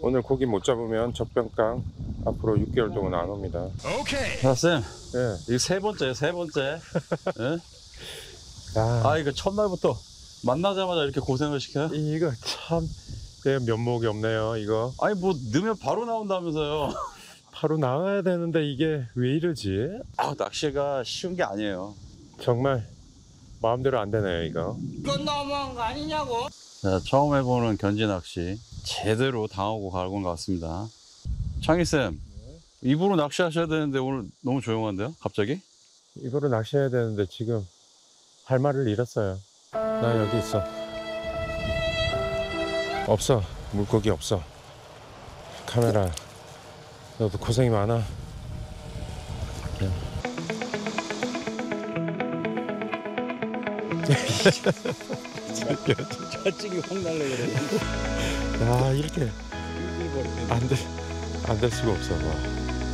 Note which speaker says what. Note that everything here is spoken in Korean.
Speaker 1: 오늘 고기 못 잡으면 젖병강 앞으로 6개월 동안 안 옵니다.
Speaker 2: 오케이. 자, 쌤.
Speaker 1: 예.
Speaker 2: 이거 세 번째. 예?
Speaker 1: 아,
Speaker 2: 이거 첫날부터 만나자마자 이렇게 고생을 시켜요?
Speaker 1: 이거 참 면목이 없네요. 이거
Speaker 2: 아니, 뭐, 넣으면 바로 나온다면서요.
Speaker 1: 바로 나와야 되는데 이게 왜 이러지?
Speaker 2: 낚시가 쉬운 게 아니에요.
Speaker 1: 정말 마음대로 안 되네요. 이거.
Speaker 3: 이건 너무한 거 아니냐고?
Speaker 2: 자, 처음 해보는 견지 낚시 제대로 당하고 가는 것 같습니다. 창희쌤, 입으로 낚시하셔야 되는데 오늘 너무 조용한데요? 갑자기?
Speaker 1: 이거로 낚시해야 되는데 지금 할 말을 잃었어요. 나 여기 있어. 없어. 물고기 없어. 카메라, 너도 고생이 많아.
Speaker 2: 저쪽이 확 날려요.
Speaker 1: 야, 이렇게 안 될 수가 없어. 와.